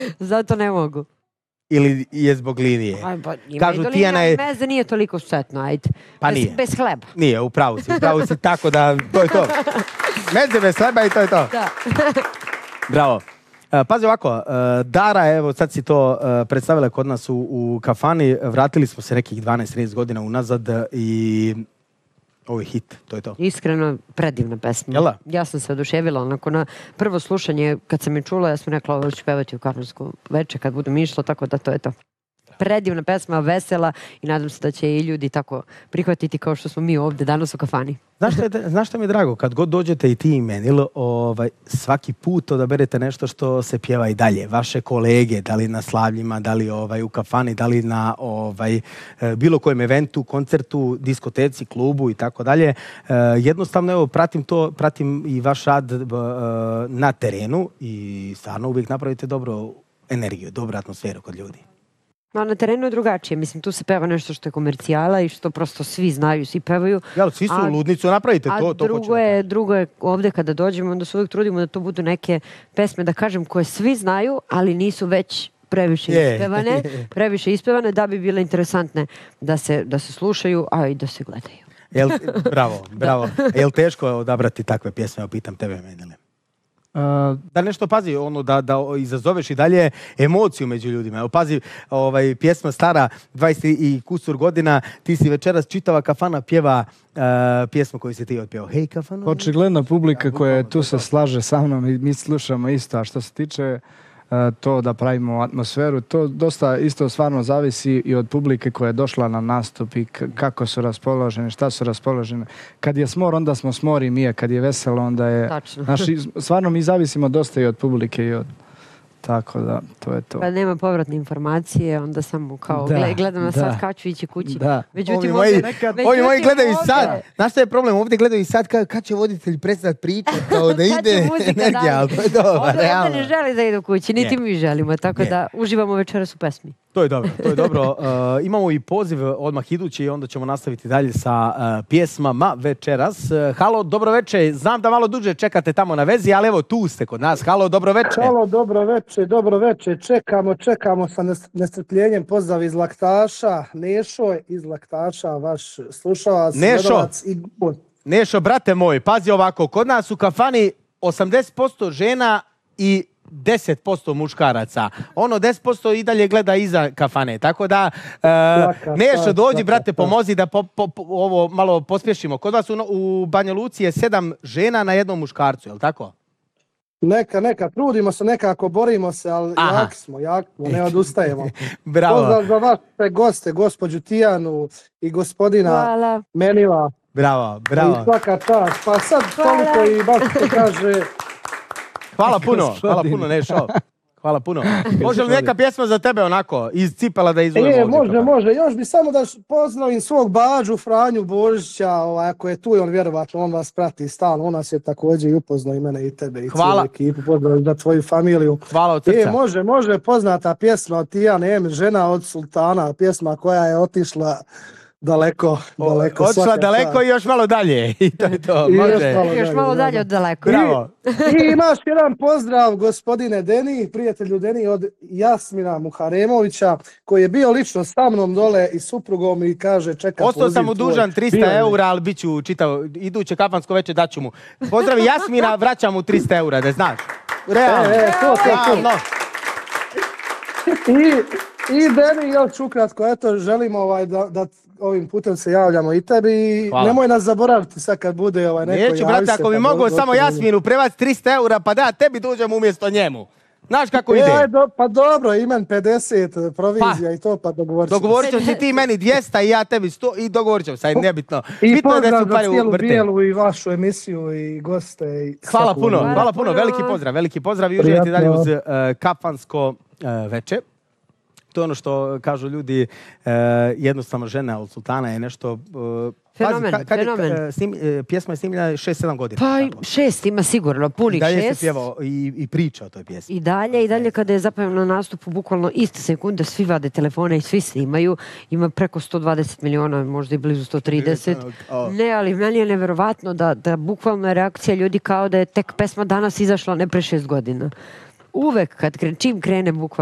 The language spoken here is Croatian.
Zato ne mogu. Ili je zbog linije? Kažu Tijana je... Meze nije toliko štetno, ajde. Pa nije. Bez hleba. Nije, upravo si tako da to je to. Meze bez hleba i to je to. Da. Bravo. Pazi ovako, Dara, evo sad si to predstavila kod nas u kafani, vratili smo se nekih 12-13 godina unazad i ovo je hit, to je to. Iskreno, predivna pesma. Jel da? Ja sam se oduševila, onako na prvo slušanje, kad sam je čula, ja sam rekla ovo ću pevati u kafansku veče kad budem išla, tako da to je to. Predivna pesma, vesela i nadam se da će i ljudi tako prihvatiti kao što smo mi ovdje danas u kafani. Znaš što mi je drago? Kad god dođete i ti i Menil, svaki put odaberete nešto što se pjeva i dalje. Vaše kolege, da li na slavljima, da li u kafani, da li na bilo kojem eventu, koncertu, diskoteci, klubu i tako dalje. Jednostavno, evo, pratim i vaš rad na terenu i stvarno uvijek napravite dobru energiju, dobru atmosferu kod ljudi. Na terenu je drugačije. Mislim, tu se peva nešto što je komercijala i što prosto svi znaju, svi pevaju. Jel, svi su u ludnicu, napravite to. A drugo je ovdje kada dođemo, onda se uvijek trudimo da to budu neke pesme, da kažem, koje svi znaju, ali nisu već previše ispevane da bi bile interesantne da se slušaju, a i da se gledaju. Bravo. Je li teško odabrati takve pjesme? Pitam tebe, Menile. Da nešto pazi, da izazoveš i dalje emociju među ljudima. Evo, pazi, pjesma stara 20 i kusur godina, ti si večeras čitava kafana pjeva pjesmu koju si ti otpjevao. Hej, kafano. Očigledna publika koja tu se slaže sa mnom i mi slušamo isto, a što se tiče to da pravimo atmosferu, to dosta isto stvarno zavisi i od publike koja je došla na nastup i kako su raspoloženi, šta su raspoloženi. Kad je smor, onda smo smor i mi, kad je veselo, onda je... Stvarno mi zavisimo dosta i od publike i od... Tako da, to je to. Pa nema povratne informacije, onda samo kao gledam na sad kad ću ići kući. Međutim, ovi moji gledaju sad. Znaš što je problem? Ovdje gledaju sad kad će voditelj prestati pričati, kao da ide energija. Ovdje ne želi da idu kući, niti mi želimo, tako da uživamo večeras u pesmi. To je dobro. Imamo i poziv odmah idući i onda ćemo nastaviti dalje sa pjesmama večeras. Halo, dobro večer. Znam da malo duže čekate tamo na vezi, ali evo tu ste kod nas. Halo, dobro večer. Halo, dobro večer. Čekamo sa nestrpljenjem. Pozdrav iz Laktaša. Nešo iz Laktaša, vaš slušalac, gledalac i gud. Nešo, brate moj, pazi ovako. Kod nas u kafani 80% žena i 10% muškaraca. 10% i dalje gleda iza kafane. Tako da, Nešo, dođi, brate, pomozi da ovo malo pospješimo. Kod vas u Banja Luci je 7 žena na jednom muškarcu, je li tako? Neka, trudimo se, nekako borimo se, ali jaki smo, ne odustajemo. Bravo. Pozdrav za vaše goste, gospođu Tijanu i gospodina Menila. Bravo. I svaka čast. Pa sad toliko i baš se kaže... Hvala puno, Nešo. Hvala puno. Može li neka pjesma za tebe onako, iz cipela da izujemo ovdje? Može. Još bi samo da pozdravim svog bađu Franju Božića, ako je tu i on vjerovatno, on vas prati stalno, on nas je također i upoznao i mene i tebe i cijelu ekipu, pozdrav za tvoju familiju. Hvala od srca. Može poznata pjesma od Tijane, žena od sultana, pjesma koja je otišla daleko. Otišla daleko i još malo dalje. I to je to, može. Još malo dalje od daleko. Bravo. I imaš jedan pozdrav, gospodine Deni, prijatelju Deni, od Jasmina Muharemovića, koji je bio lično sa mnom dole i suprugom i kaže čeka poziv. Ostao sam mu dužan 300 eura, ali bit ću čitao, iduće kafansko veče daću mu. Pozdravi Jasmina, vraćam mu 300 eura, da znaš. Realno. To. I Deni, još ukratko, eto, želimo da ovim putem se javljamo i tebi i nemoj nas zaboraviti sad kad bude neko javi se. Neću, brate, ako bi mogao samo Jasminu prevati 300 eura pa da tebi dođem umjesto njemu. Znaš kako ide? Pa dobro, imam 50 provizija i to, pa dogovorit ćemo. Dogovorit ćemo si ti meni 200 i ja tebi 100 i dogovorit ćemo, sad nebitno. I pozdrav za cijelu Bijelu i vašu emisiju i goste. Hvala puno, veliki pozdrav i uživajte dalje uz kafansko veče. To je ono što kažu ljudi, jednostavno žena od sultana je nešto... Fenomen. Pjesma je snimljena 6-7 godina. Pa 6 ima sigurno, punih 6. I dalje se pjevao i priča o toj pjesmi. I dalje kada je zapravo na nastupu, bukvalno iste sekunde, svi vade telefone i svi snimaju. Ima preko 120 miliona, možda i blizu 130. Ne, ali meni je neverovatno da bukvalno je reakcija ljudi kao da je tek pesma danas izašla, ne pre 6 godina. uvek čim krene bukvalno